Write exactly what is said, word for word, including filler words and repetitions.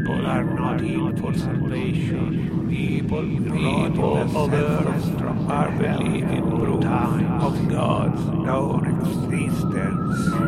people are not in for salvation. People, people of earth are believing in proof of God's known existence.